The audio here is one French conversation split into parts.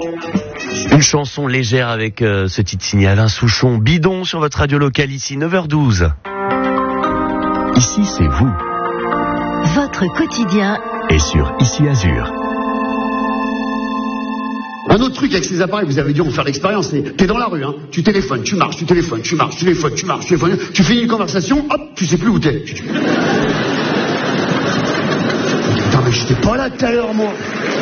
Une chanson légère avec ce titre signé Alain Souchon, Bidon sur votre radio locale ici, 9h12. Ici c'est vous. Votre quotidien est sur Ici Azur. Un autre truc avec ces appareils, vous avez dû en faire l'expérience, c'est t'es dans la rue, hein, tu téléphones, tu marches, tu téléphones, tu marches, tu téléphones, tu marches, tu téléphones, tu finis une conversation, hop, tu sais plus où t'es. Putain, mais j'étais pas là tout à l'heure, moi.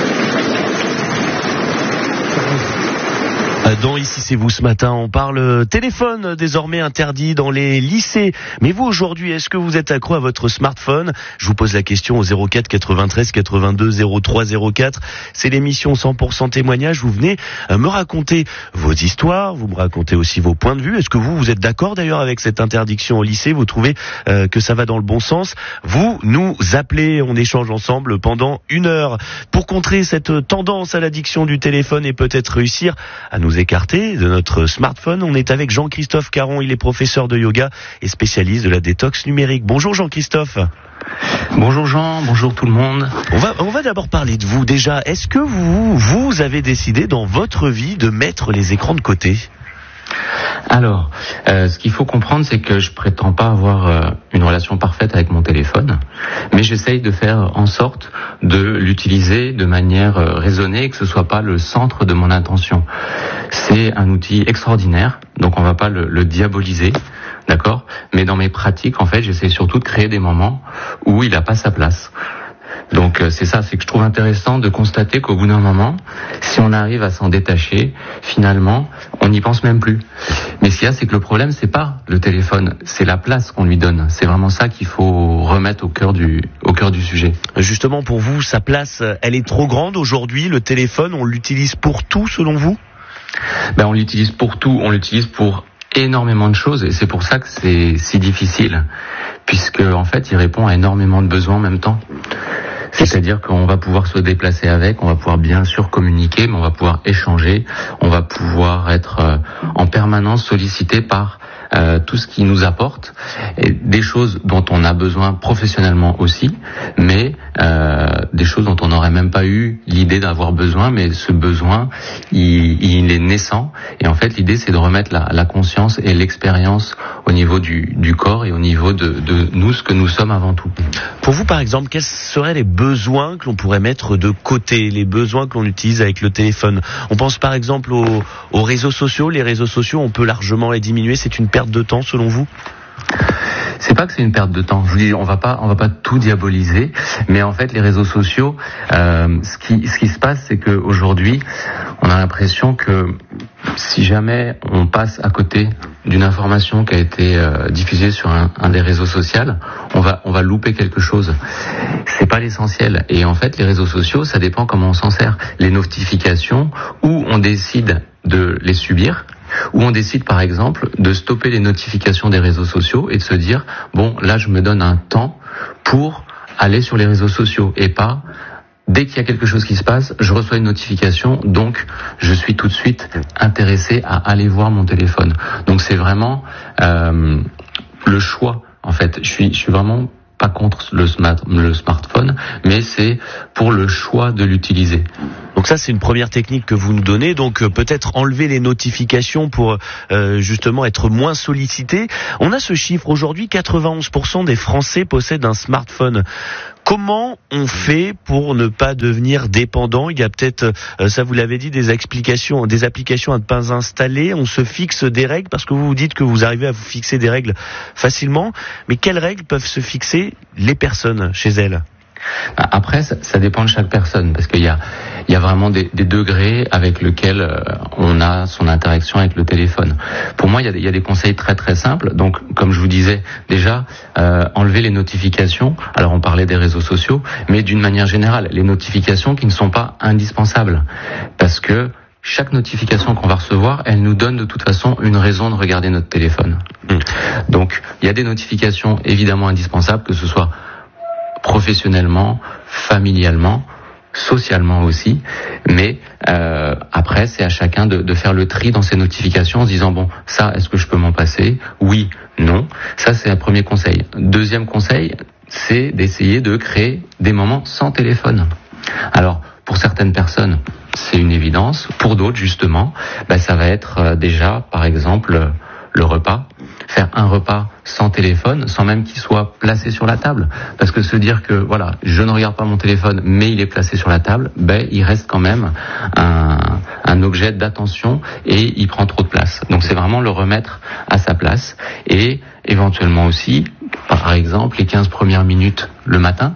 Dans Ici c'est vous ce matin, on parle téléphone désormais interdit dans les lycées. Mais vous aujourd'hui, est-ce que vous êtes accro à votre smartphone ? Je vous pose la question au 04 93 82 03 04. C'est l'émission 100% témoignage. Vous venez me raconter vos histoires, vous me racontez aussi vos points de vue. Est-ce que vous êtes d'accord d'ailleurs avec cette interdiction au lycée ? Vous trouvez que ça va dans le bon sens ? Vous nous appelez, on échange ensemble pendant 1 heure pour contrer cette tendance à l'addiction du téléphone et peut-être réussir à nous écarté de notre smartphone. On est avec Jean-Christophe Caron, il est professeur de yoga et spécialiste de la détox numérique. Bonjour Jean-Christophe. Bonjour Jean, bonjour tout le monde. On va d'abord parler de vous déjà. Est-ce que vous avez décidé dans votre vie de mettre les écrans de côté ? Alors, ce qu'il faut comprendre, c'est que je prétends pas avoir une relation parfaite avec mon téléphone, mais j'essaye de faire en sorte de l'utiliser de manière raisonnée et que ce soit pas le centre de mon attention. C'est un outil extraordinaire, donc on va pas le diaboliser, d'accord ? Mais dans mes pratiques, en fait, j'essaie surtout de créer des moments où il a pas sa place. Donc c'est ça, c'est que je trouve intéressant de constater qu'au bout d'un moment, si on arrive à s'en détacher, finalement, on n'y pense même plus. Mais ce qu'il y a, c'est que le problème, c'est pas le téléphone, c'est la place qu'on lui donne. C'est vraiment ça qu'il faut remettre au cœur du sujet. Justement, pour vous, sa place, elle est trop grande aujourd'hui. Le téléphone, on l'utilise pour tout, selon vous ? On l'utilise pour tout, on l'utilise pour énormément de choses et c'est pour ça que c'est si difficile, puisque en fait, il répond à énormément de besoins en même temps. C'est-à-dire qu'on va pouvoir se déplacer avec, on va pouvoir bien sûr communiquer, mais on va pouvoir échanger, on va pouvoir être en permanence sollicité par tout ce qui nous apporte, et des choses dont on a besoin professionnellement aussi, mais des choses dont on n'aurait même pas eu l'idée d'avoir besoin, mais ce besoin, il est naissant, et en fait l'idée c'est de remettre la conscience et l'expérience au niveau du corps et au niveau de nous, ce que nous sommes avant tout. Pour vous par exemple, quels seraient les besoins que l'on pourrait mettre de côté, les besoins que l'on utilise avec le téléphone ? On pense par exemple aux réseaux sociaux. Les réseaux sociaux, on peut largement les diminuer. C'est une perte de temps selon vous ? C'est pas que c'est une perte de temps. Je vous dis, on va pas tout diaboliser, mais en fait, les réseaux sociaux, ce qui se passe, c'est que aujourd'hui, on a l'impression que si jamais on passe à côté d'une information qui a été diffusée sur un des réseaux sociaux, on va louper quelque chose. C'est pas l'essentiel. Et en fait, les réseaux sociaux, ça dépend comment on s'en sert. Les notifications, où on décide de les subir, où on décide par exemple de stopper les notifications des réseaux sociaux et de se dire bon là je me donne un temps pour aller sur les réseaux sociaux et pas dès qu'il y a quelque chose qui se passe, je reçois une notification, donc je suis tout de suite intéressé à aller voir mon téléphone. Donc c'est vraiment le choix en fait. Je suis vraiment pas contre le smartphone, mais c'est pour le choix de l'utiliser. Donc ça, c'est une première technique que vous nous donnez. Donc peut-être enlever les notifications pour justement être moins sollicité. On a ce chiffre aujourd'hui, 91% des Français possèdent un smartphone. Comment on fait pour ne pas devenir dépendant ? Il y a peut-être, ça vous l'avez dit, des applications à ne pas installer. On se fixe des règles parce que vous dites que vous arrivez à vous fixer des règles facilement. Mais quelles règles peuvent se fixer les personnes chez elles ? Après, ça dépend de chaque personne, parce qu'il y a vraiment des degrés avec lesquels on a son interaction avec le téléphone. Pour moi, il y a des conseils très très simples. Donc, comme je vous disais, déjà, enlever les notifications. Alors, on parlait des réseaux sociaux, mais d'une manière générale, les notifications qui ne sont pas indispensables, parce que chaque notification qu'on va recevoir, elle nous donne de toute façon une raison de regarder notre téléphone. Donc, il y a des notifications évidemment indispensables, que ce soit professionnellement, familialement, socialement aussi, mais après c'est à chacun de faire le tri dans ses notifications en se disant bon, ça est-ce que je peux m'en passer ? Oui, non. Ça c'est un premier conseil. Deuxième conseil, c'est d'essayer de créer des moments sans téléphone. Alors pour certaines personnes, c'est une évidence. évidence. Pour d'autres, justement, ça va être déjà, par exemple, le repas. Faire un repas sans téléphone, sans même qu'il soit placé sur la table. Parce que se dire que, voilà, je ne regarde pas mon téléphone, mais il est placé sur la table, il reste quand même un objet d'attention et il prend trop de place. Donc c'est vraiment le remettre à sa place. Et éventuellement aussi, par exemple, les 15 premières minutes le matin,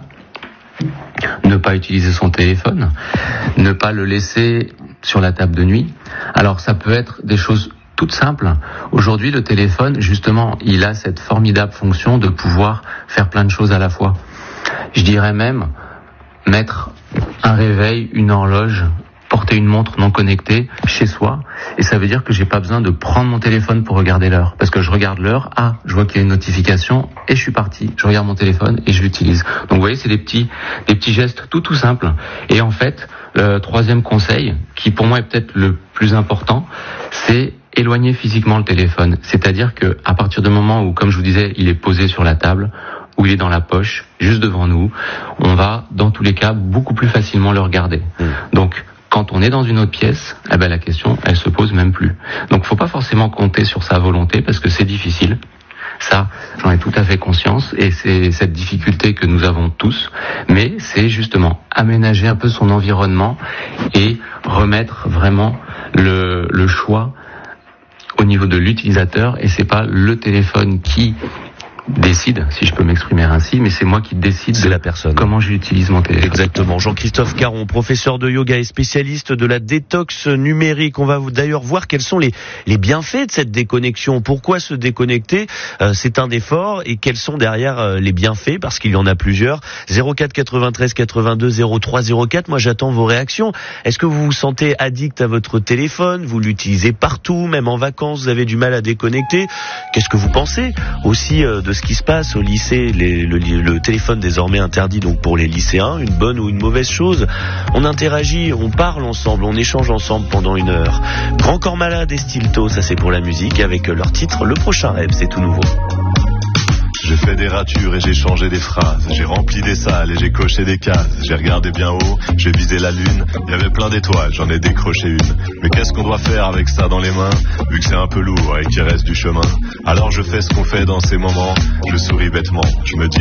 ne pas utiliser son téléphone, ne pas le laisser sur la table de nuit. Alors ça peut être des choses toute simple. Aujourd'hui, le téléphone, justement, il a cette formidable fonction de pouvoir faire plein de choses à la fois. Je dirais même mettre un réveil, une horloge, porter une montre non connectée chez soi. Et ça veut dire que j'ai pas besoin de prendre mon téléphone pour regarder l'heure. Parce que je regarde l'heure, je vois qu'il y a une notification et je suis parti. Je regarde mon téléphone et je l'utilise. Donc vous voyez, c'est des petits gestes tout simples. Et en fait, le troisième conseil, qui pour moi est peut-être le plus important, c'est éloigner physiquement le téléphone. C'est-à-dire que à partir du moment où, comme je vous disais, il est posé sur la table, ou il est dans la poche, juste devant nous, on va, dans tous les cas, beaucoup plus facilement le regarder. Donc, quand on est dans une autre pièce, la question, elle se pose même plus. Donc, faut pas forcément compter sur sa volonté, parce que c'est difficile. Ça, j'en ai tout à fait conscience, et c'est cette difficulté que nous avons tous, mais c'est justement aménager un peu son environnement et remettre vraiment le choix au niveau de l'utilisateur, et c'est pas le téléphone qui décide, si je peux m'exprimer ainsi, mais c'est moi qui décide de la personne. Comment j'utilise mon téléphone. Exactement. Jean-Christophe Caron, professeur de yoga et spécialiste de la détox numérique. On va d'ailleurs voir quels sont les bienfaits de cette déconnexion. Pourquoi se déconnecter, c'est un effort, et quels sont derrière les bienfaits, parce qu'il y en a plusieurs. 04 93 82 03 04. Moi, j'attends vos réactions. Est-ce que vous vous sentez addict à votre téléphone? Vous l'utilisez partout, même en vacances, vous avez du mal à déconnecter? Qu'est-ce que vous pensez aussi de ce qui se passe au lycée? Le téléphone désormais interdit donc pour les lycéens, une bonne ou une mauvaise chose? On interagit, on parle ensemble, on échange ensemble pendant une heure. Grand Corps Malade et Stilto, ça c'est pour la musique, avec leur titre Le Prochain Rêve, c'est tout nouveau. J'ai fait des ratures et j'ai changé des phrases. J'ai rempli des salles et j'ai coché des cases. J'ai regardé bien haut, j'ai visé la lune. Il y avait plein d'étoiles, j'en ai décroché une. Mais qu'est-ce qu'on doit faire avec ça dans les mains, vu que c'est un peu lourd et qu'il reste du chemin? Alors je fais ce qu'on fait dans ces moments. Je souris bêtement, je me dis